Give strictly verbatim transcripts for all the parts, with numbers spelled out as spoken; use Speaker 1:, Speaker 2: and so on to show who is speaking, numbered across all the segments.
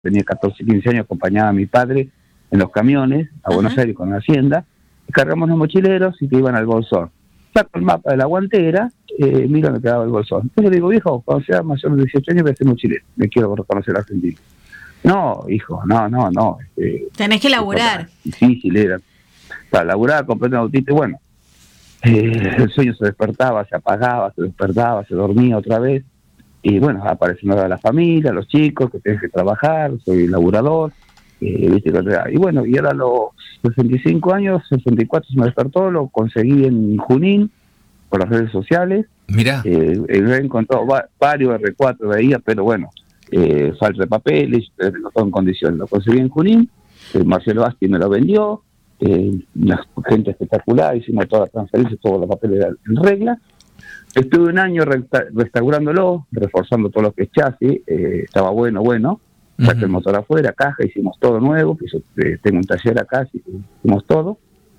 Speaker 1: tenía catorce, quince años, acompañaba a mi padre en los camiones a Buenos
Speaker 2: Ajá.
Speaker 1: Aires con la hacienda, y cargamos los mochileros y que iban al Bolsón. Saco el mapa de la guantera, eh, mira dónde quedaba el Bolsón. Entonces le digo, viejo, cuando sea mayor de dieciocho años voy a ser mochilero, me quiero reconocer Argentina. No, hijo, no, no, no. Este,
Speaker 2: Tenés que laburar.
Speaker 1: Difícil era. Para laburar, compré un autito y bueno, eh, el sueño se despertaba, se apagaba, se despertaba, se dormía otra vez. Y bueno, apareció la familia, los chicos, que tienen que trabajar, soy laburador. Eh, ¿viste? Y bueno, y ahora a los sesenta y cinco años, sesenta y cuatro se me despertó, lo conseguí en Junín, por las redes sociales.
Speaker 3: Mirá.
Speaker 1: Eh, he encontrado va, varios erre cuatro veía, pero bueno, eh, falta de papeles, eh, no todo en condiciones. Lo conseguí en Junín, eh, Marcelo Asti me lo vendió, eh, la gente espectacular, hicimos toda la transferencia, todos los papeles en regla. Estuve un año resta- restaurándolo, reforzando todo lo que es chasis, eh, estaba bueno, bueno. Saqué uh-huh. el motor afuera, caja, hicimos todo nuevo, que yo, eh, tengo un taller acá, así que hicimos todo.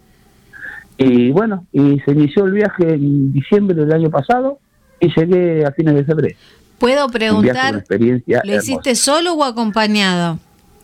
Speaker 1: Y bueno, y se inició el viaje en diciembre del año pasado y llegué a fines de febrero.
Speaker 2: ¿Puedo preguntar,
Speaker 1: experiencia
Speaker 2: ¿lo hiciste hermosa. Solo o acompañado?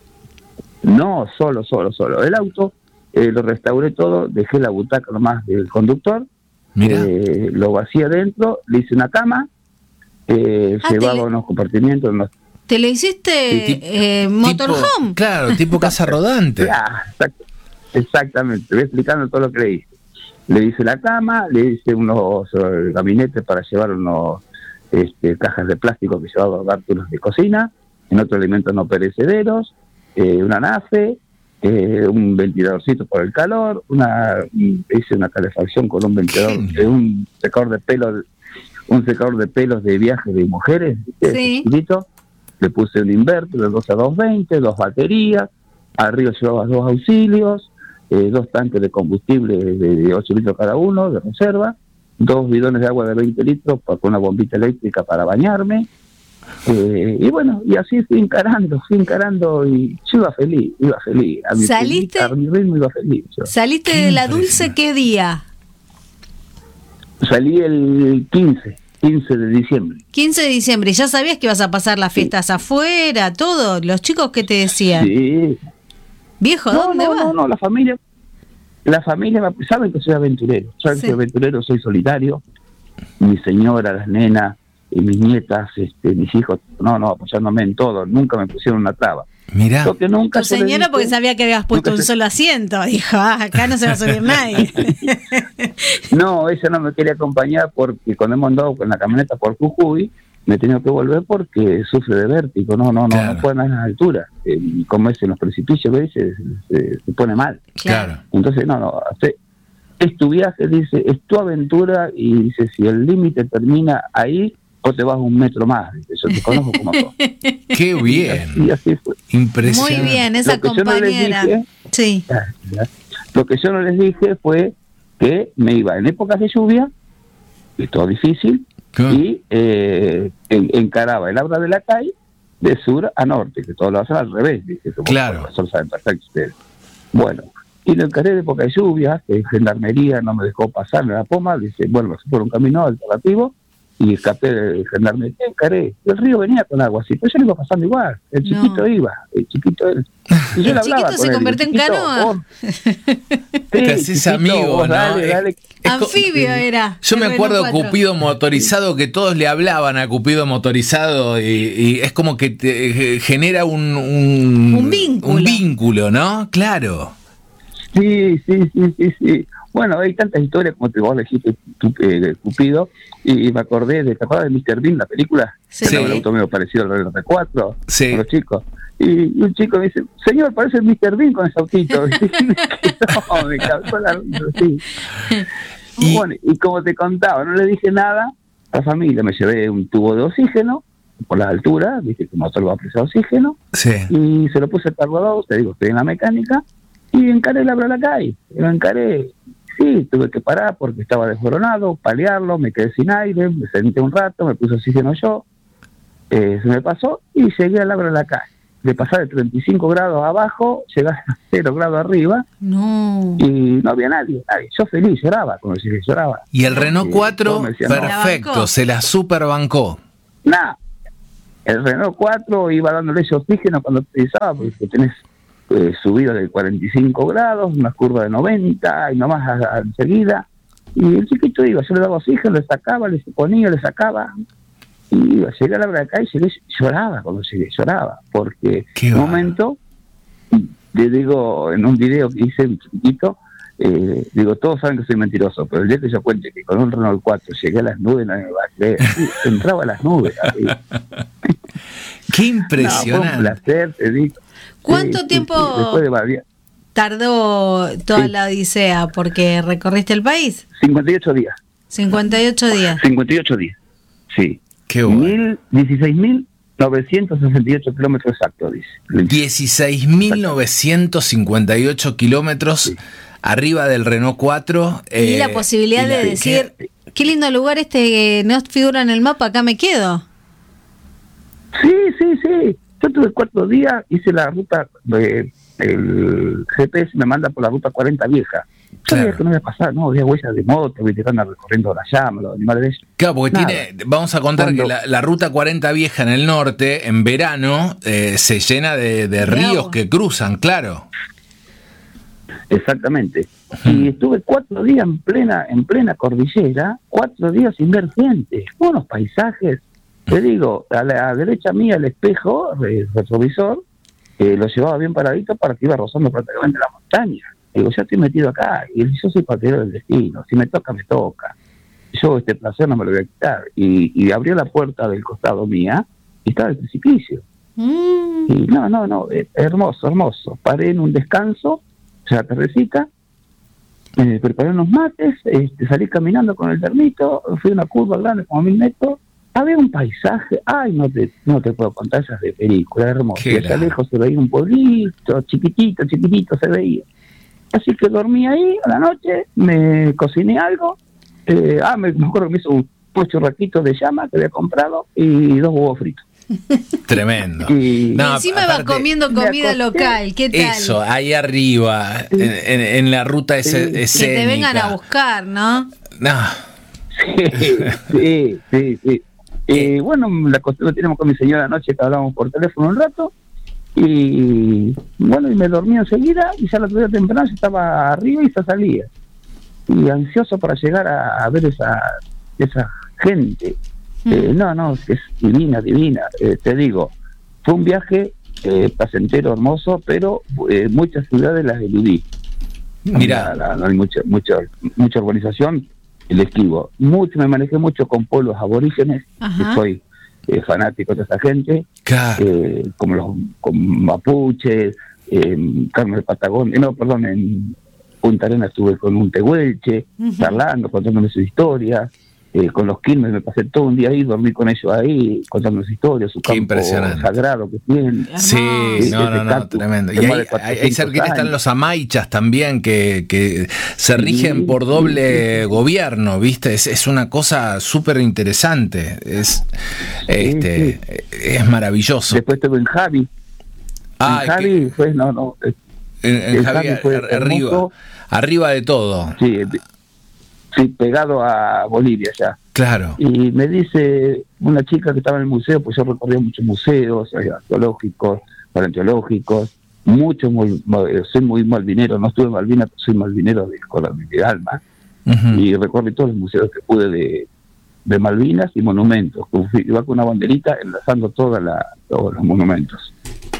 Speaker 1: No, solo, solo, solo. El auto eh, lo restauré todo, dejé la butaca nomás del conductor, eh, lo vacié adentro, le hice una cama, eh,
Speaker 2: ah,
Speaker 1: llevaba
Speaker 2: le...
Speaker 1: unos compartimientos, unos...
Speaker 2: ¿Te le hiciste sí, eh, motorhome?
Speaker 3: Claro, tipo casa rodante.
Speaker 1: Ah, exact, exactamente, te voy explicando todo lo que le hice. Le hice la cama, le hice unos uh, gabinetes para llevar unos este, cajas de plástico que llevaba bártulos de cocina, en otros alimentos no perecederos, eh, una nafe, eh, un ventiladorcito por el calor, una hice una calefacción con un ventilador, eh, un secador de pelos, un secador de pelos de viaje de mujeres,
Speaker 2: sí.
Speaker 1: chiquitito. Le puse un inverter de dos a dos veinte, dos baterías, arriba llevaba dos auxilios, eh, dos tanques de combustible de, de ocho litros cada uno, de reserva, dos bidones de agua de veinte litros con una bombita eléctrica para bañarme, eh, y bueno, y así fui encarando, fui encarando y yo iba feliz, iba feliz, a mi,
Speaker 2: ¿Saliste,
Speaker 1: feliz, a mi ritmo iba feliz. Yo.
Speaker 2: ¿Saliste de La Dulce qué día?
Speaker 1: Salí el quince. quince de diciembre.
Speaker 2: quince de diciembre, ¿ya sabías que ibas a pasar las fiestas sí. afuera, todo? ¿Los chicos qué te decían?
Speaker 1: Sí.
Speaker 2: Viejo,
Speaker 1: no,
Speaker 2: ¿dónde
Speaker 1: no,
Speaker 2: vas?
Speaker 1: No, no, la familia, la familia, saben que soy aventurero, saben sí. que soy aventurero, soy solitario, mi señora, las nenas, y mis nietas, este, mis hijos, no, no, apoyándome en todo, nunca me pusieron una traba.
Speaker 3: Mirá.
Speaker 1: Lo que nunca
Speaker 2: tu señora dije, porque sabía que habías puesto un se... solo asiento, dijo, ah, acá no se va a subir nadie.
Speaker 1: No, ella no me quería acompañar porque cuando hemos andado con la camioneta por Jujuy, me he tenido que volver porque sufre de vértigo, no, no, no, claro. no puede más en las alturas, eh, como es en los precipicios, ¿ves? Se, se, se pone mal.
Speaker 3: Claro.
Speaker 1: Entonces, no, no, hace, es tu viaje, dice, es tu aventura y dice, si el límite termina ahí, vos te vas un metro más, dice, yo te conozco como todo.
Speaker 3: ¡Qué bien!
Speaker 1: Y así, y así fue.
Speaker 3: Impresionante.
Speaker 2: Muy bien, esa
Speaker 1: lo
Speaker 2: compañera.
Speaker 1: No dije,
Speaker 2: sí.
Speaker 1: Lo que yo no les dije fue que me iba en épocas de lluvia, y todo difícil, ¿qué? Y eh, en, encaraba el Abra de la Calle de sur a norte, que todo lo hacen al revés, dice, como
Speaker 3: claro.
Speaker 1: Los saben perfecto ustedes. Bueno, y lo encaré de época de lluvia, que Gendarmería no me dejó pasar en la Poma, dice, bueno, por un camino alternativo, y escapé de Gendarmería, encaré. El río venía con agua así, pero yo lo iba pasando igual, el chiquito no. iba, el chiquito él.
Speaker 2: Y yo el chiquito se convirtió en canoa.
Speaker 3: Te haces amigo,
Speaker 1: vos,
Speaker 3: ¿no?
Speaker 1: Dale, dale.
Speaker 2: Anfibio era.
Speaker 3: Yo me acuerdo de Cupido motorizado, que todos le hablaban a Cupido motorizado y, y es como que te genera un, un,
Speaker 2: un vínculo.
Speaker 3: Un vínculo, ¿no? Claro.
Speaker 1: Sí, sí, sí, sí, sí. Bueno, hay tantas historias como te vos le dijiste eh, Cupido, y, y me acordé de, ¿te acuerdas de míster Bean, la película?
Speaker 3: Sí.
Speaker 1: Que era un auto medio parecido al R T cuatro,
Speaker 3: sí.
Speaker 1: con los chicos. Y, y un chico me dice, señor, parece el míster Bean con ese autito. No, me causó la risa, sí. Y, bueno, y como te contaba, no le dije nada a la familia, me llevé un tubo de oxígeno por las alturas, viste que el motor va a presar oxígeno,
Speaker 3: sí.
Speaker 1: y se lo puse al cargador, te digo, estoy en la mecánica, y encaré el Abra la Calle, lo encaré, sí, tuve que parar porque estaba desboronado, palearlo, me quedé sin aire, me senté un rato, me puse oxígeno yo, eh, se me pasó, y llegué al Abra la Calle. De pasar de treinta y cinco grados abajo, llegar a cero grados arriba,
Speaker 2: no.
Speaker 1: y no había nadie, nadie. Yo feliz, lloraba, como si lloraba.
Speaker 3: Y el Renault cuatro, decía, perfecto, no. Se la super bancó.
Speaker 1: Nada, el Renault cuatro iba dándole ese oxígeno cuando utilizaba, porque tenés eh, subida de cuarenta y cinco grados, una curva de noventa, y nomás a, a, enseguida. Y el chiquito iba, yo le daba oxígeno, le sacaba, le ponía, le sacaba. Y iba, llegué a la hora de acá y llegué, lloraba cuando llegué, lloraba. Porque en un momento, le digo, en un video que hice un chiquitito, eh, digo, todos saben que soy mentiroso, pero el día que yo cuente que con un Renault cuatro llegué a las nubes, no me va a creer. Entraba a las nubes. Así.
Speaker 3: Qué impresionante.
Speaker 1: No, fue un placer, te digo.
Speaker 2: ¿Cuánto
Speaker 1: sí,
Speaker 2: tiempo
Speaker 1: sí, sí. Después de Baviera,
Speaker 2: tardó toda
Speaker 1: sí.
Speaker 2: la odisea? Porque recorriste el país.
Speaker 1: cincuenta y ocho días.
Speaker 2: cincuenta y ocho días.
Speaker 1: cincuenta y ocho días, sí.
Speaker 3: Qué bueno.
Speaker 1: dieciséis mil novecientos sesenta y ocho kilómetros exactos, dice.
Speaker 3: dieciséis mil novecientos cincuenta y ocho kilómetros sí. arriba del Renault cuatro.
Speaker 2: Y eh, la posibilidad y la, de decir, ¿qué? qué lindo lugar este, no figura en el mapa, acá me quedo.
Speaker 1: Sí, sí, sí. Yo tuve cuatro días, hice la ruta, eh, el G P S me manda por la ruta cuarenta vieja. Yo
Speaker 3: claro.
Speaker 1: sabía que no iba a pasar, no, había huellas de moto, veteranas recorriendo la llama, los animales de ellos.
Speaker 3: Claro, porque Nada. tiene, vamos a contar Cuando, que la, la ruta cuarenta vieja en el norte, en verano, eh, se llena de, de ríos no. que cruzan, claro.
Speaker 1: Exactamente. Y estuve cuatro días en plena, en plena cordillera, cuatro días sin ver gente, unos paisajes. Te digo, a la derecha mía el espejo, el retrovisor, eh, lo llevaba bien paradito para que iba rozando prácticamente la montaña. Digo, ya estoy metido acá, y yo soy partidario del destino, si me toca, me toca. Yo este placer no me lo voy a quitar. Y, y abrió la puerta del costado mía, y estaba el precipicio. Mm. Y no, no, no, eh, hermoso, hermoso. Paré en un descanso, o sea, tardecita, eh, preparé unos mates, este, salí caminando con el termito, fui a una curva grande como mil metros, había un paisaje, ay, no te no te puedo contar, esas de película, hermoso. Y allá lejos se veía un pueblito, chiquitito, chiquitito se veía. Así que dormí ahí a la noche, me cociné algo, eh, ah, me, me acuerdo que me hizo un churraquito de llama que había comprado y dos huevos fritos.
Speaker 3: Tremendo.
Speaker 2: Y no, encima vas comiendo comida local, ¿qué tal?
Speaker 3: Eso, ahí arriba, sí. en, en, en la ruta ese,
Speaker 2: sí.
Speaker 3: escénica.
Speaker 2: Que te vengan a buscar, ¿no?
Speaker 3: No.
Speaker 1: Sí, sí, sí, sí. Y bueno, la costumbre tenemos con mi señora anoche que hablamos por teléfono un rato y bueno, y me dormí enseguida y ya la otra día temprano ya estaba arriba y ya salía. Y ansioso para llegar a, a ver esa esa gente. Mm. Eh, no, no, es divina, divina. Eh, te digo, fue un viaje eh, placentero, hermoso, pero eh, muchas ciudades las eludí.
Speaker 3: Mira,
Speaker 1: no, no hay mucha, mucha, mucha organización. El esquivo. Mucho, me manejé mucho con pueblos aborígenes, que soy eh, fanático de esa gente,
Speaker 3: claro.
Speaker 1: eh, como los con mapuches, eh, Carmen de Patagonia, no, perdón, en Punta Arenas estuve con un tehuelche, uh-huh. charlando, contándome sus historias, eh, con los quilmes me pasé todo un día ahí, dormí con ellos ahí, contando sus historias, su campo sagrado que tienen.
Speaker 3: Sí, sí no, no, no, tremendo. Y ahí, ahí cerquita están los amaichas también, que, que se rigen sí, por doble sí, sí. gobierno, ¿viste? Es, es una cosa súper interesante, es, sí, este, sí. es maravilloso.
Speaker 1: Después estuve en Javi.
Speaker 3: Ah,
Speaker 1: en Javi,
Speaker 3: que,
Speaker 1: pues, no, no.
Speaker 3: En, en Javi, Javi fue arriba, hermoso. arriba de todo.
Speaker 1: Sí, sí, pegado a Bolivia ya.
Speaker 3: Claro.
Speaker 1: Y me dice una chica que estaba en el museo, pues yo recorría muchos museos arqueológicos, paleontológicos, muchos, muy, soy muy malvinero, no estuve en Malvinas, soy malvinero de, de, de alma, uh-huh. y recorrí todos los museos que pude de, de Malvinas y monumentos. Iba con una banderita enlazando toda la, todos los monumentos.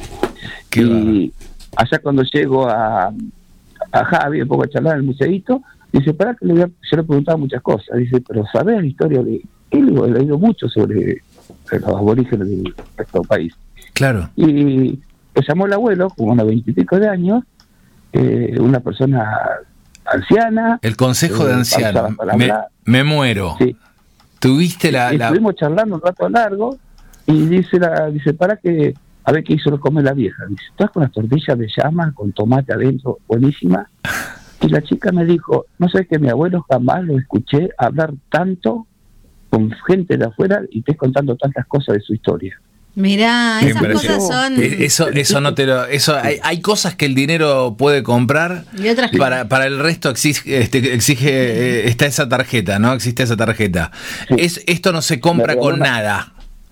Speaker 3: Qué
Speaker 1: y va. Allá cuando llego a, a Javi, un poco a charlar en el museíto, dice, para que le voy a, yo le preguntaba muchas cosas, dice, pero ¿sabés la historia de él? He leído mucho sobre los aborígenes de nuestro país.
Speaker 3: Claro.
Speaker 1: Y lo llamó el abuelo, como unos veintipico de años, eh, una persona anciana.
Speaker 3: El consejo eh, de ancianos. Me, me muero.
Speaker 1: Sí.
Speaker 3: Tuviste la,
Speaker 1: y
Speaker 3: la...
Speaker 1: Estuvimos charlando un rato largo y dice, la, dice, para que, a ver qué hizo lo come la vieja. Dice, ¿estás con las tortillas de llama, con tomate adentro, buenísima? Y la chica me dijo, no sé, que mi abuelo jamás lo escuché hablar tanto con gente de afuera y te contando tantas cosas de su historia.
Speaker 2: Mirá, esas cosas son...
Speaker 3: Eso, eso no te lo... Eso, hay, hay cosas que el dinero puede comprar
Speaker 2: y otras que...
Speaker 3: para, para el resto exige, este, exige eh, está esa tarjeta, ¿no? Existe esa tarjeta. Sí. Es, esto no se compra con una... nada.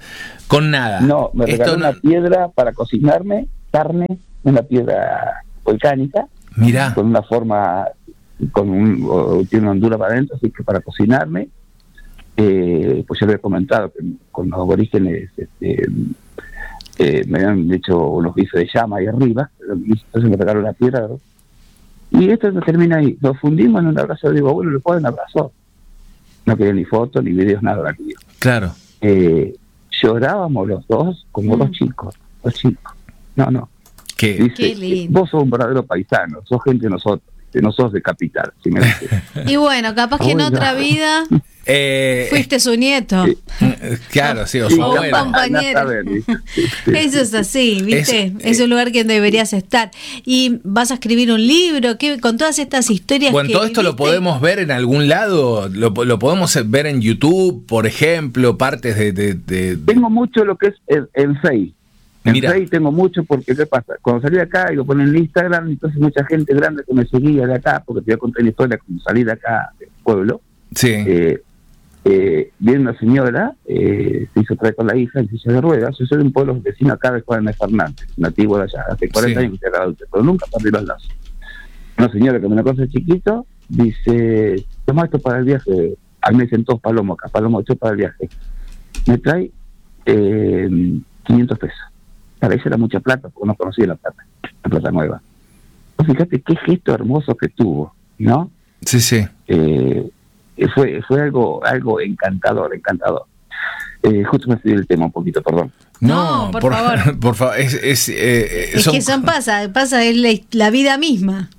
Speaker 3: Con nada.
Speaker 1: No, me
Speaker 3: Esto
Speaker 1: regaló
Speaker 3: no...
Speaker 1: una piedra para cocinarme, carne, una piedra volcánica.
Speaker 3: Mirá.
Speaker 1: Con una forma, con un, tiene una hondura para adentro, así que para cocinarme. Eh, pues ya había comentado que con los aborígenes este, eh, me habían hecho unos bifes de llama ahí arriba, entonces me regaló la piedra, ¿no? Y esto no termina ahí, nos fundimos en un abrazo, digo, bueno, le puedo un abrazo. No quería ni fotos, ni videos, nada de aquello.
Speaker 3: Claro.
Speaker 1: Eh, llorábamos los dos como mm. dos chicos, dos chicos. No, no.
Speaker 3: ¿Qué?
Speaker 1: Dice,
Speaker 2: Qué lindo.
Speaker 1: Vos sos un verdadero paisano, sos gente de nosotros, de nosotros de capital. Si me
Speaker 2: y bueno, capaz que en
Speaker 1: bueno.
Speaker 2: otra vida
Speaker 3: eh,
Speaker 2: fuiste su nieto.
Speaker 3: Eh, claro, sí, o
Speaker 2: sí,
Speaker 3: su
Speaker 2: o un compañero.
Speaker 1: Ver, sí, sí,
Speaker 2: Eso es así, ¿viste?
Speaker 3: Es,
Speaker 2: es un lugar que deberías estar. Y vas a escribir un libro, ¿qué? Con todas estas historias.
Speaker 3: Bueno,
Speaker 2: que
Speaker 3: todo esto
Speaker 2: viviste.
Speaker 3: lo podemos ver en algún lado, lo, lo podemos ver en YouTube, por ejemplo, partes de... de, de...
Speaker 1: Tengo mucho lo que es en, en Face. En
Speaker 3: Mira.
Speaker 1: Face tengo mucho porque, ¿qué pasa? Cuando salí de acá y lo ponen en Instagram, entonces mucha gente grande que me seguía de acá, porque te voy a contar una historia como salí de acá, del pueblo.
Speaker 3: Sí.
Speaker 1: Eh, eh, viene una señora, eh, se hizo traer con la hija en silla de ruedas. Yo soy de un pueblo vecino acá de Juan de Fernández, nativo de allá, hace cuarenta sí. años que estoy adulto, pero nunca perdí los lazos. Una señora que me la conoce chiquito, dice, toma esto para el viaje. A mí me dicen todos Palomo acá, Palomo, esto para el viaje. Me trae eh, quinientos pesos. Para eso era mucha plata, porque no conocía la plata, la plata nueva. Pues fíjate qué gesto hermoso que tuvo, ¿no?
Speaker 3: Sí, sí.
Speaker 1: Eh, fue fue algo algo encantador, encantador. Eh, justo me fui del tema un poquito, perdón.
Speaker 2: No, no por, por favor.
Speaker 3: Por favor, es... Es, eh,
Speaker 2: es son... que son pasa, pasa es la, la vida misma.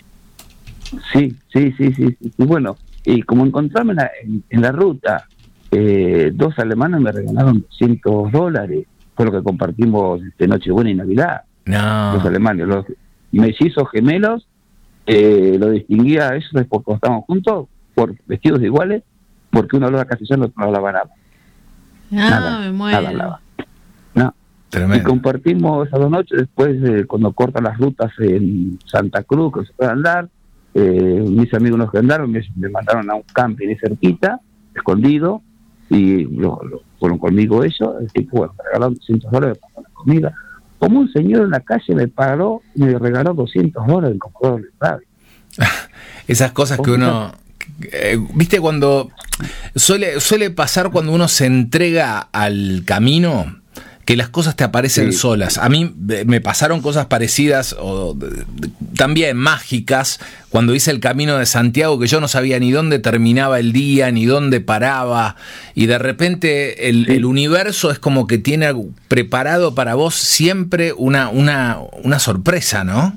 Speaker 1: Sí, sí, sí, sí, sí. Y bueno, y como encontrarme en la, en, en la ruta, eh, dos alemanes me regalaron doscientos dólares. Fue lo que compartimos este, Nochebuena y Navidad.
Speaker 3: No.
Speaker 1: Los alemanes, los mellizos gemelos, eh, lo distinguía a ellos porque estaban juntos, por vestidos iguales, porque uno hablaba castellano y otro hablaba árabe.
Speaker 2: Ah,
Speaker 1: nada,
Speaker 2: me muero.
Speaker 1: Nada hablaba. No.
Speaker 3: Tremendo.
Speaker 1: Y compartimos esas dos noches, después eh, cuando cortan las rutas en Santa Cruz, que se puede andar, eh, mis amigos nos andaron, me, me mandaron a un camping ahí cerquita, escondido, y lo, lo fueron conmigo ellos, el tipo, bueno, me regalaron doscientos dólares para la comida. Como un señor en la calle me paró y me regaló doscientos dólares en comprador de radio.
Speaker 3: Esas cosas que uno... Eh, viste, cuando suele, suele pasar cuando uno se entrega al camino, que las cosas te aparecen sí. solas. A mí me pasaron cosas parecidas, o de, de, también mágicas, cuando hice el Camino de Santiago, que yo no sabía ni dónde terminaba el día, ni dónde paraba, y de repente el, sí. el universo es como que tiene preparado para vos siempre una, una, una sorpresa, ¿no?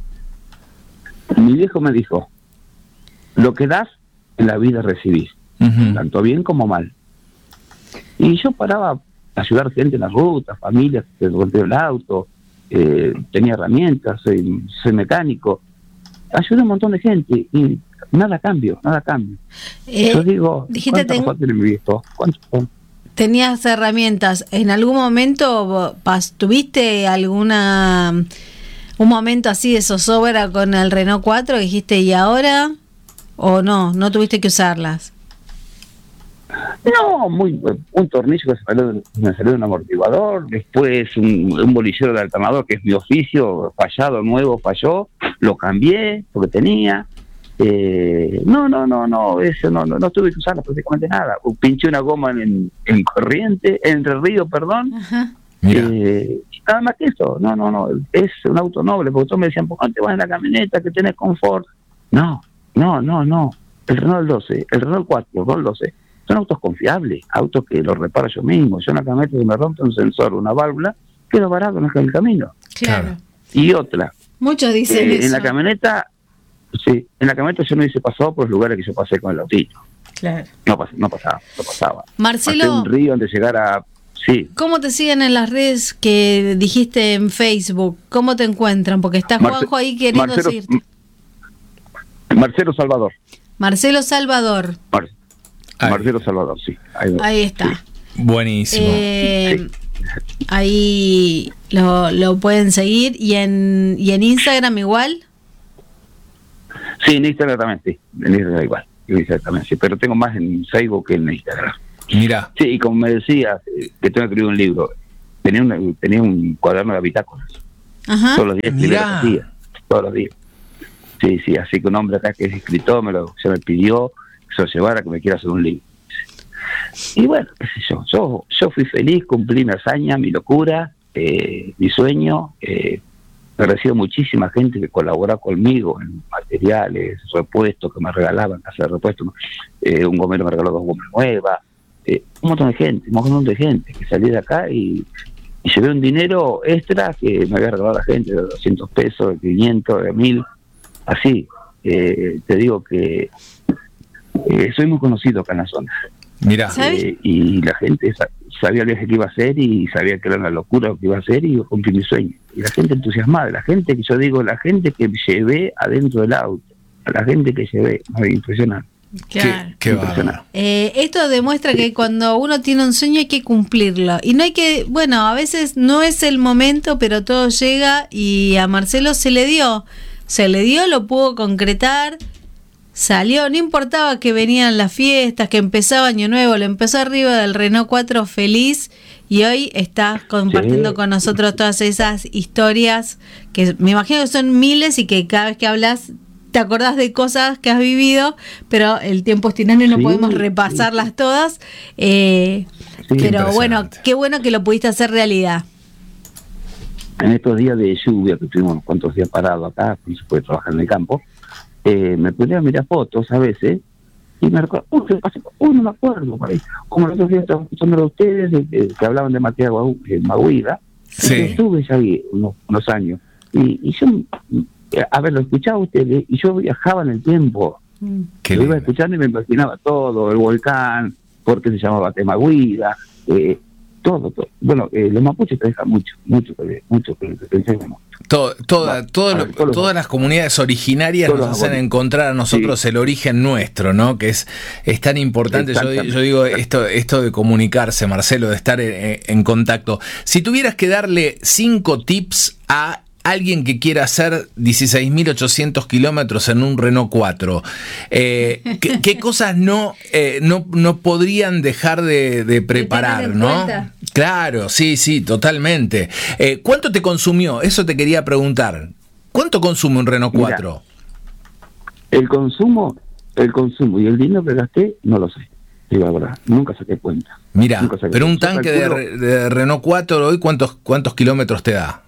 Speaker 1: Mi viejo me dijo, lo que das en la vida recibís, uh-huh. tanto bien como mal. Y yo paraba ayudar gente en la ruta, familias que se golpeó el auto, eh, tenía herramientas, soy, soy mecánico, ayudé a un montón de gente y nada cambio, nada cambio.
Speaker 2: Eh,
Speaker 1: yo digo,
Speaker 2: dijiste
Speaker 1: ¿cuánto ten... mi viejo? ¿Cuánto?
Speaker 2: Tenías herramientas, ¿en algún momento pas, tuviste alguna un momento así de zozobra con el Renault cuatro, dijiste y ahora, o no, no tuviste que usarlas?
Speaker 1: No, muy un tornillo que se salió, me salió de un amortiguador, después un, un bolillero de alternador, que es mi oficio, fallado, nuevo, falló, lo cambié porque tenía. Eh, no, no, no, no, eso no, no, no tuve que usarla prácticamente nada. Pinché una goma en, en corriente, en el río, perdón.
Speaker 2: Ajá.
Speaker 1: Eh, nada más que eso, no, no, no, es un auto noble, porque todos me decían, ¿por qué no te vas en la camioneta que tenés confort? No, no, no, no, el Renault doce, el Renault cuatro, el Renault doce. Son autos confiables, autos que los reparo yo mismo. Yo en la camioneta que me rompe un sensor, una válvula, quedo barato en el camino.
Speaker 2: Claro.
Speaker 1: Y otra.
Speaker 2: Muchos dicen
Speaker 1: eh,
Speaker 2: eso.
Speaker 1: En la camioneta, sí, en la camioneta yo no hice pasado por los lugares que yo pasé con el autito.
Speaker 2: Claro.
Speaker 1: No, pas, no pasaba, no pasaba.
Speaker 2: Marcelo.
Speaker 1: Pasé un río antes de llegar a... Sí.
Speaker 2: ¿Cómo te siguen en las redes que dijiste en Facebook? ¿Cómo te encuentran? Porque está
Speaker 1: Marce-
Speaker 2: Juanjo ahí queriendo
Speaker 1: Marcelo,
Speaker 2: decirte.
Speaker 1: Marcelo Salvador.
Speaker 2: Marcelo Salvador.
Speaker 1: Mar- Marcelo Salvador, sí. Ahí,
Speaker 2: ahí está.
Speaker 1: Sí.
Speaker 3: Buenísimo.
Speaker 2: Eh,
Speaker 1: sí.
Speaker 2: Ahí lo, lo pueden seguir. ¿Y en, y en Instagram igual?
Speaker 1: Sí, en Instagram también, sí. En Instagram igual. En Instagram también, sí. Pero tengo más en Facebook que en Instagram.
Speaker 3: Mira.
Speaker 1: Sí, y como me decías, que tengo que escribir un libro, tenía, una, tenía un cuaderno de bitácoras.
Speaker 2: Ajá.
Speaker 1: Todos los días escribía, días, todos los días. Sí, sí, así que un hombre acá que es escritor me lo, se me pidió que se lo llevara, que me quiera hacer un libro. Y bueno, qué sé yo, yo, yo fui feliz, cumplí mi hazaña, mi locura, eh, mi sueño. Eh, he recibido muchísima gente que colabora conmigo en materiales, repuestos, que me regalaban, hacer repuestos. Eh, un gomero me regaló dos gomas nuevas. Eh, un montón de gente, un montón de gente que salí de acá y, y llevé un dinero extra que me había regalado la gente, de doscientos pesos, de quinientos, de mil, así. Eh, te digo que eh, soy muy conocido acá en la zona.
Speaker 3: Mira.
Speaker 1: Eh, y la gente sa- sabía el viaje que iba a hacer y sabía que era una locura lo que iba a hacer y yo cumplí mi sueño. Y la gente entusiasmada, la gente que yo digo, la gente que llevé adentro del auto, a la gente que llevé, no, impresionante.
Speaker 2: Claro.
Speaker 3: Qué, qué bárbaro.
Speaker 2: Eh, esto demuestra que cuando uno tiene un sueño hay que cumplirlo. Y no hay que, bueno, a veces no es el momento, pero todo llega y a Marcelo se le dio. Se le dio, lo pudo concretar, salió, no importaba que venían las fiestas, que empezaba Año Nuevo, lo empezó arriba del Renault cuatro feliz y hoy está compartiendo sí. con nosotros todas esas historias que me imagino que son miles y que cada vez que hablas te acordás de cosas que has vivido, pero el tiempo es tirano y no sí, podemos repasarlas sí. todas. Eh, sí, pero bueno, qué bueno que lo pudiste hacer realidad.
Speaker 1: En estos días de lluvia, que estuvimos unos cuantos días parados acá, no se puede trabajar en el campo, eh, me ponía a mirar fotos a veces, y me recuerdo, uy, uh, no me acuerdo, por ahí. Como los otros días estaba escuchando a ustedes, eh, eh, que hablaban de Matías Maguida, sí. Yo estuve ya ahí unos, unos años, y, y yo... A ver, lo escuchaba usted y yo viajaba en el tiempo. Qué lo iba escuchando y me imaginaba todo, el volcán, por qué se llamaba Temaguida, eh, todo, todo. Bueno, eh, los mapuches te dejan mucho, mucho, mucho que te enseñan.
Speaker 3: Todo, toda, todo lo, todas los, las comunidades originarias nos hacen encontrar a nosotros sí. el origen nuestro, ¿no? Que es, es tan importante. Yo, yo digo esto, esto de comunicarse, Marcelo, de estar en, en contacto. Si tuvieras que darle cinco tips a alguien que quiera hacer dieciséis mil ochocientos kilómetros en un Renault cuatro, eh, ¿qué, ¿qué cosas no, eh, no, no podrían dejar de, de preparar, no? Cuenta. Claro, sí, sí, totalmente. Eh, ¿Cuánto te consumió? Eso te quería preguntar. ¿Cuánto consume un Renault cuatro?
Speaker 1: Mira, el consumo, el consumo y el dinero que gasté, no lo sé. Digo, la verdad, nunca saqué cuenta.
Speaker 3: Mira, pero un tanque de, de Renault cuatro hoy, ¿cuántos, cuántos kilómetros te da?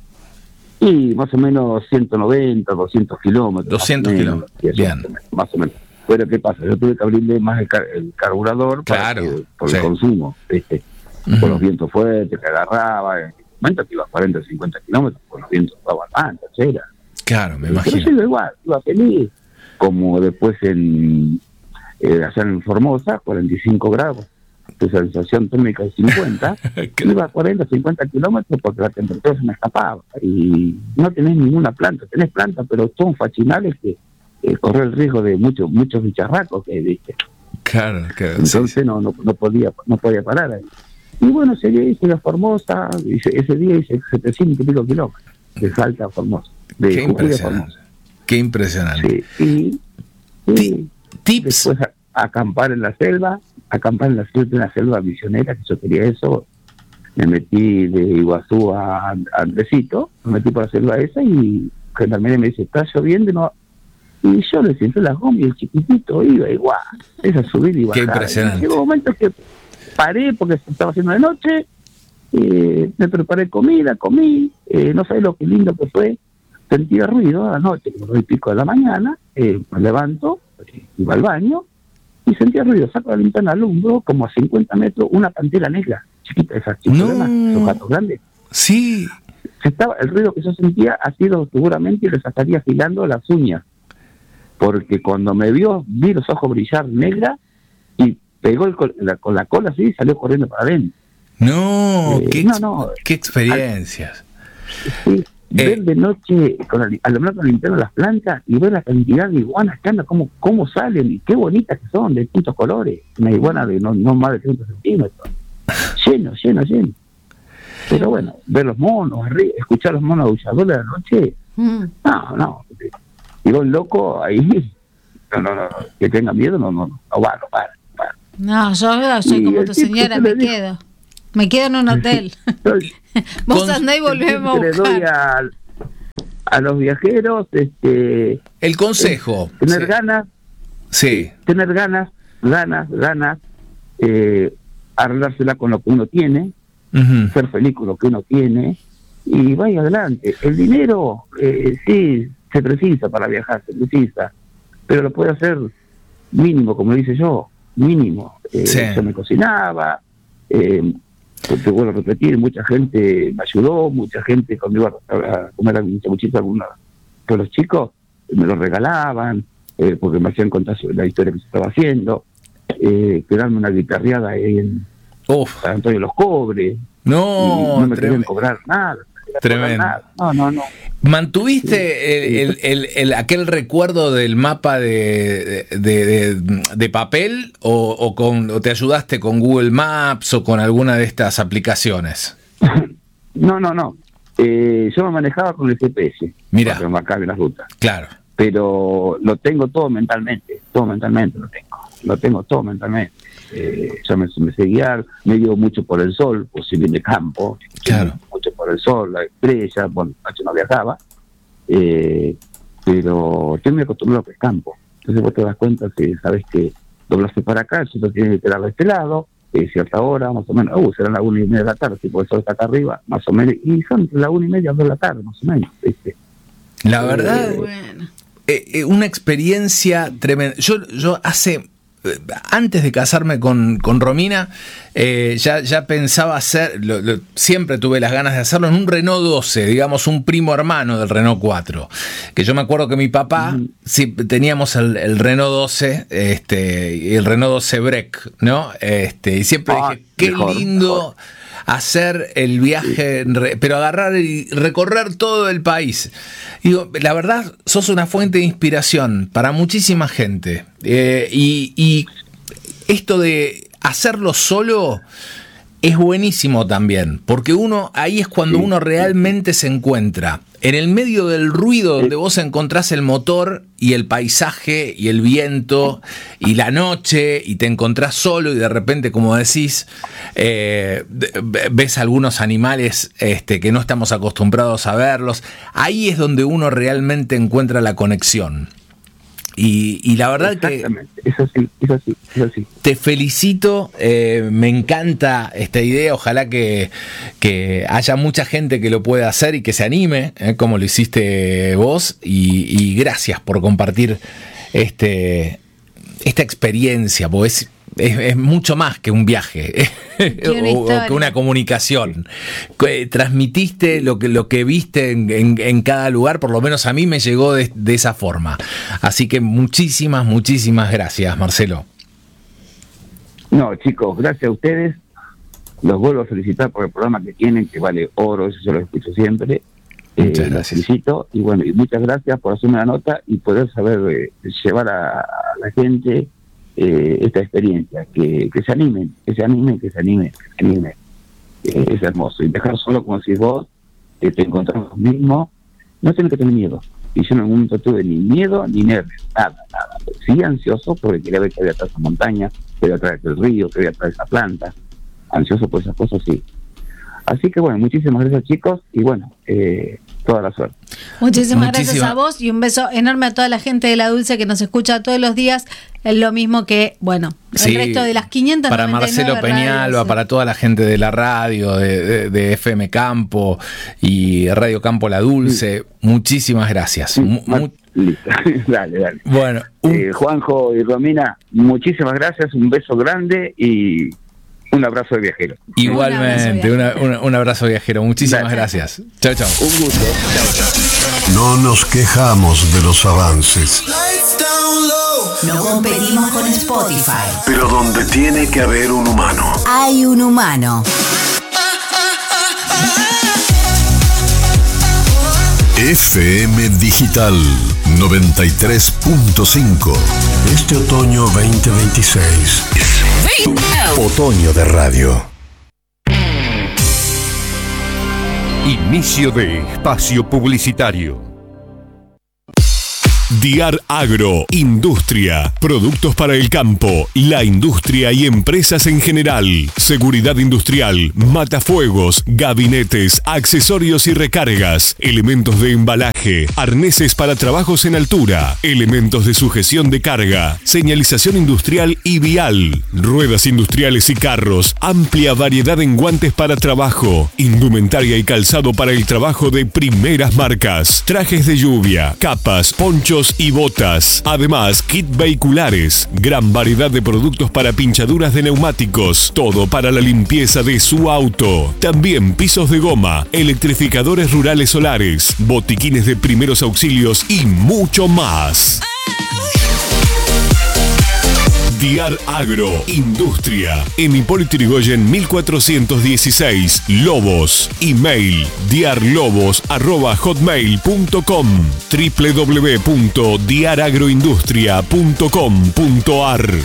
Speaker 1: Y más o menos ciento noventa, doscientos kilómetros.
Speaker 3: doscientos kilómetros, bien.
Speaker 1: Más o menos. Pero ¿qué pasa? Yo tuve que abrirle más el, car- el carburador
Speaker 3: claro,
Speaker 1: para que, por
Speaker 3: sí.
Speaker 1: el consumo, ¿viste? Uh-huh. Por los vientos fuertes que agarraba. En el momento que iba a cuarenta, cincuenta kilómetros, por los vientos daban más, tercera.
Speaker 3: Claro, me imagino.
Speaker 1: Pero yo iba igual, iba feliz. Como después en eh, allá en Formosa, cuarenta y cinco grados. De sensación térmica de cincuenta, iba a cuarenta, cincuenta kilómetros porque la temperatura se me escapaba y no tenés ninguna planta, tenés planta, pero son fachinales que eh, corre el riesgo de muchos muchos bicharracos que viste.
Speaker 3: Claro, claro.
Speaker 1: Entonces
Speaker 3: sí, sí.
Speaker 1: No, no no podía no podía parar ahí. Y bueno, ese día hice la Formosa, hice, ese día hice setecientos y pico kilómetros de Salta a Formosa, de
Speaker 3: Qué impresionante. Qué impresionante.
Speaker 1: Sí, y, y
Speaker 3: tips.
Speaker 1: Después a, acampar en la selva. acampar en la selva, en la selva misionera, que yo quería eso. Me metí de Iguazú a, a Andresito, me metí por la selva esa y Gendarmería me dice, está lloviendo y no. Y yo le siento las gomas y el chiquitito iba igual, esa subir y bajar.
Speaker 3: Qué impresionante.
Speaker 1: Llegó un momento que paré porque se estaba haciendo de noche, eh, me preparé comida, comí, eh, no sabés lo que lindo que fue, sentía ruido a la noche, como el pico de la mañana, eh, me levanto, eh, iba al baño, y sentía ruido, saco la linterna, alumbro, como a cincuenta metros, una pantera negra, chiquita, esas chichonas, no. Esos gatos grandes.
Speaker 3: Sí.
Speaker 1: Se estaba, el ruido que yo sentía ha sido seguramente y le estaría afilando las uñas, porque cuando me vio, vi los ojos brillar negra y pegó el, la, con la cola así y salió corriendo para adentro.
Speaker 3: No,
Speaker 1: eh,
Speaker 3: qué,
Speaker 1: no, no,
Speaker 3: qué experiencias.
Speaker 1: Al, sí. Eh, ver de noche, con la, alumbrar con la linterna las plantas y ver la cantidad de iguanas que andan, cómo, cómo salen y qué bonitas que son, de distintos colores. Una iguana de no, no más de treinta centímetros. Lleno, lleno, lleno. Pero bueno, ver los monos, escuchar los monos aulladores de la noche, mm. no, no. Y vos loco ahí, no, no, no, que tenga miedo, no, no, no, no va, no para, para.
Speaker 2: No, yo soy como tu señora, me quedo. Me quedo en un hotel. Vos andá y volvemos a buscar. Le doy
Speaker 1: a, a los viajeros este
Speaker 3: el consejo.
Speaker 1: Eh, tener sí. ganas.
Speaker 3: Sí.
Speaker 1: Tener ganas, ganas, ganas. Eh, arreglársela con lo que uno tiene. Uh-huh. Ser feliz con lo que uno tiene. Y vaya adelante. El dinero, eh, sí, se precisa para viajar, se precisa. Pero lo puede hacer mínimo, como dice yo. Mínimo. Eh, sí. Yo me cocinaba. Eh, te vuelvo a repetir, mucha gente me ayudó, mucha gente cuando iba a comer a mi sanguchito, algunos de los chicos me lo regalaban, eh, porque me hacían contar sobre la historia que se estaba haciendo, eh, quedarme una guitarreada ahí en
Speaker 3: Uf.
Speaker 1: San Antonio de los Cobres,
Speaker 3: no,
Speaker 1: no me querían cobrar nada.
Speaker 3: Tremendo.
Speaker 1: No, no, no.
Speaker 3: ¿Mantuviste el, el, el, aquel recuerdo del mapa de, de, de, de papel o, o, con, o te ayudaste con Google Maps o con alguna de estas aplicaciones?
Speaker 1: No, no, no. Eh, yo me manejaba con el G P S.
Speaker 3: Mira.
Speaker 1: Para marcar las rutas.
Speaker 3: Claro.
Speaker 1: Pero lo tengo todo mentalmente. Todo mentalmente lo tengo. Lo tengo todo mentalmente. Eh, yo me, me sé guiar, me guío mucho por el sol, pues si bien de campo,
Speaker 3: claro.
Speaker 1: mucho por el sol, la estrella, bueno, yo no viajaba, eh, pero yo me acostumbré a el campo, entonces vos te das cuenta que sabes que doblaste para acá, si no tienes que quedar de este lado, eh, cierta hora, más o menos, uh, serán las una y media de la tarde, si el sol está acá arriba, más o menos, y son las una y media, dos de la tarde, más o menos, ¿viste?
Speaker 3: La verdad,
Speaker 2: eh, bueno.
Speaker 3: eh, eh, una experiencia tremenda. Yo, yo hace... Antes de casarme con, con Romina, eh, ya, ya pensaba hacer, lo, lo, siempre tuve las ganas de hacerlo en un Renault doce, digamos un primo hermano del Renault cuatro. Que yo me acuerdo que mi papá, uh-huh. sí, teníamos el, el Renault doce, este, y el Renault doce Break, ¿no? Este, y siempre ah, dije, qué mejor, lindo mejor. hacer el viaje, sí. pero agarrar y recorrer todo el país. Digo, la verdad, sos una fuente de inspiración para muchísima gente. Eh, y, y esto de hacerlo solo es buenísimo también, porque uno ahí es cuando sí. uno realmente se encuentra. En el medio del ruido donde vos encontrás el motor y el paisaje y el viento y la noche y te encontrás solo y de repente, como decís, eh, ves algunos animales este, que no estamos acostumbrados a verlos. Ahí es donde uno realmente encuentra la conexión. Y, y la verdad que
Speaker 1: eso sí, eso sí, eso sí.
Speaker 3: Te felicito, eh, me encanta esta idea, ojalá que, que haya mucha gente que lo pueda hacer y que se anime, eh, como lo hiciste vos, y, y gracias por compartir este esta experiencia, porque es, es, es mucho más que un viaje o, o que una comunicación. Transmitiste lo que, lo que viste en, en, en cada lugar, por lo menos a mí me llegó de, de esa forma. Así que muchísimas, muchísimas gracias, Marcelo.
Speaker 1: No, chicos, gracias a ustedes. Los vuelvo a felicitar por el programa que tienen, que vale oro, eso yo lo escucho siempre.
Speaker 3: Muchas
Speaker 1: eh,
Speaker 3: gracias.
Speaker 1: Los felicito y bueno, y muchas gracias por hacerme la nota y poder saber eh, llevar a, a la gente eh, esta experiencia, que, que se animen, que se animen, que se animen, que se animen. Eh, es hermoso. Y dejar solo, como si vos eh, te encontrás vos mismo, no tenés que tener miedo. Y yo en algún momento tuve ni miedo ni nervios, nada, nada. Sí ansioso porque quería ver que había atrás de esa montaña, que había atrás del río, que había atrás de esa planta. Ansioso por esas cosas, sí. Así que bueno, muchísimas gracias, chicos, y bueno, eh, toda la suerte.
Speaker 2: Muchísimas
Speaker 3: Muchísima.
Speaker 2: gracias a vos y un beso enorme a toda la gente de La Dulce que nos escucha todos los días. Es lo mismo que, bueno, el
Speaker 3: sí,
Speaker 2: resto de las quinientas
Speaker 3: para Marcelo Peñalba, radios, para toda la gente de la radio, de, de, de F M Campo y Radio Campo La Dulce. Sí. Muchísimas gracias.
Speaker 1: Sí,
Speaker 3: Mu-
Speaker 1: listo. Dale, dale.
Speaker 3: Bueno, un...
Speaker 1: eh, Juanjo y Romina, muchísimas gracias, un beso grande y un abrazo de viajero.
Speaker 3: Igualmente, un abrazo, una, una, un abrazo viajero. Muchísimas gracias. Chao, chao.
Speaker 1: Un gusto. Chao, chao.
Speaker 4: No nos quejamos de los avances.
Speaker 5: No competimos con Spotify.
Speaker 4: Pero donde tiene que haber un humano,
Speaker 5: hay un humano.
Speaker 4: F M Digital noventa y tres punto cinco. Este otoño veinte veintiséis. Otoño de radio.
Speaker 6: Inicio de espacio publicitario.
Speaker 4: Diar Agro, industria, productos para el campo, la industria y empresas en general, seguridad industrial, matafuegos, gabinetes, accesorios y recargas, elementos de embalaje, arneses para trabajos en altura, elementos de sujeción de carga, señalización industrial y vial, ruedas industriales y carros, amplia variedad en guantes para trabajo, indumentaria y calzado para el trabajo de primeras marcas, trajes de lluvia, capas, ponchos y botas. Además, kit vehiculares, gran variedad de productos para pinchaduras de neumáticos, todo para la limpieza de su auto. También pisos de goma, electrificadores rurales solares, botiquines de primeros auxilios y mucho más. Diar Agro, industria. En Hipólito Yrigoyen mil cuatrocientos dieciséis, Lobos. Email diarlobos arroba hotmail punto com, doble u doble u doble u punto diar agroindustria punto com punto a r.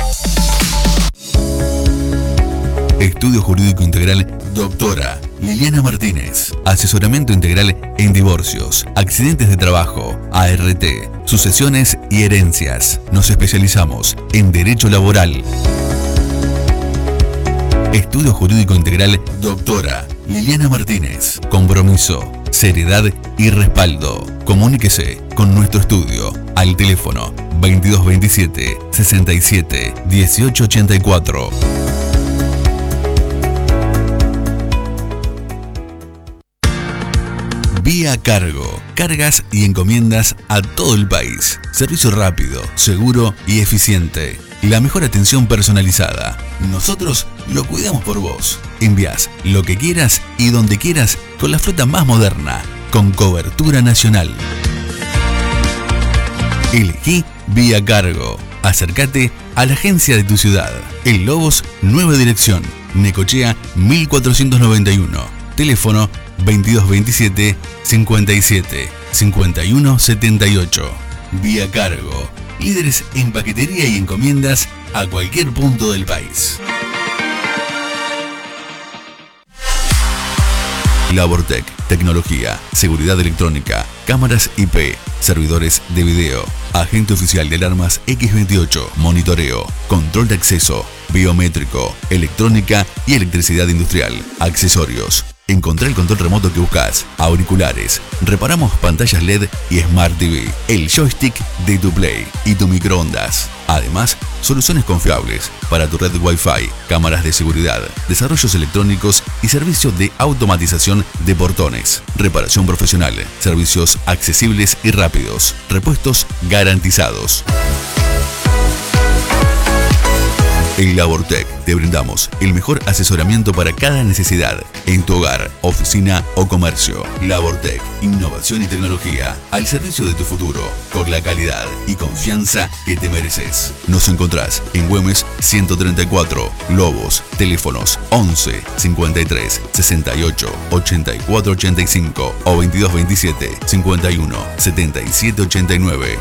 Speaker 6: Estudio Jurídico Integral Doctora Liliana Martínez. Asesoramiento integral en divorcios, accidentes de trabajo, A R T, sucesiones y herencias. Nos especializamos en Derecho Laboral. Estudio Jurídico Integral Doctora Liliana Martínez. Compromiso, seriedad y respaldo. Comuníquese con nuestro estudio al teléfono veintidós veintisiete sesenta y siete dieciocho ochenta y cuatro. Vía Cargo. Cargas y encomiendas a todo el país. Servicio rápido, seguro y eficiente. La mejor atención personalizada. Nosotros lo cuidamos por vos. Envías lo que quieras y donde quieras con la flota más moderna, con cobertura nacional. Elegí Vía Cargo. Acércate a la agencia de tu ciudad. En Lobos, nueva dirección. Necochea mil cuatrocientos noventa y uno. Teléfono veintidós veintisiete cincuenta y siete cincuenta y uno setenta y ocho. Vía Cargo. Líderes en paquetería y encomiendas a cualquier punto del país. Labortec, tecnología, seguridad electrónica, cámaras I P, servidores de video, agente oficial de alarmas equis veintiocho, monitoreo, control de acceso, biométrico, electrónica y electricidad industrial, accesorios. Encontrá el control remoto que buscas, auriculares, reparamos pantallas L E D y Smart T V, el joystick de tu Play y tu microondas. Además, soluciones confiables para tu red Wi-Fi, cámaras de seguridad, desarrollos electrónicos y servicio de automatización de portones. Reparación profesional, servicios accesibles y rápidos, repuestos garantizados. En Labortec te brindamos el mejor asesoramiento para cada necesidad en tu hogar, oficina o comercio. Labortec, innovación y tecnología al servicio de tu futuro, con la calidad y confianza que te mereces. Nos encontrás en Güemes ciento treinta y cuatro, Lobos, teléfonos once cincuenta y tres sesenta y ocho ochenta y cuatro ochenta y cinco o veintidós veintisiete cincuenta y uno setenta y siete ochenta y nueve.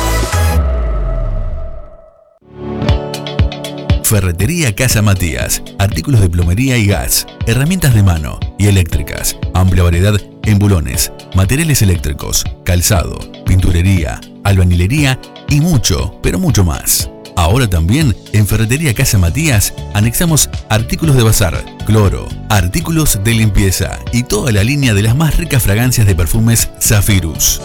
Speaker 6: Ferretería Casa Matías, artículos de plomería y gas, herramientas de mano y eléctricas, amplia variedad en bulones, materiales eléctricos, calzado, pinturería, albañilería y mucho, pero mucho más. Ahora también en Ferretería Casa Matías anexamos artículos de bazar, cloro, artículos de limpieza y toda la línea de las más ricas fragancias de perfumes Zafirus.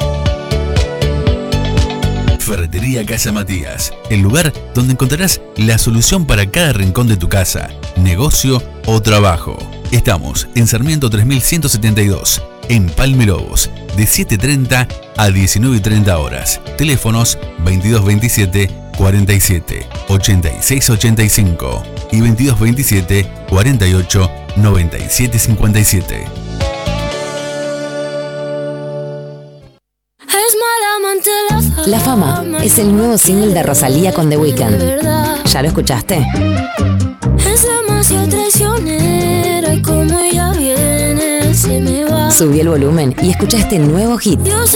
Speaker 6: Ferretería Casa Matías, el lugar donde encontrarás la solución para cada rincón de tu casa, negocio o trabajo. Estamos en Sarmiento tres mil ciento setenta y dos, en Palme Lobos, de siete treinta a diecinueve treinta horas. Teléfonos veintidós veintisiete cuarenta y siete ochenta y seis ochenta y cinco y veintidós veintisiete cuarenta y ocho noventa y siete cincuenta y siete.
Speaker 7: La Fama es el nuevo single de Rosalía con The Weeknd. ¿Ya lo escuchaste?
Speaker 8: Es demasiado traicionera y como ella viene, se me va.
Speaker 7: Subí el volumen y escucha este nuevo hit.
Speaker 8: Yo sé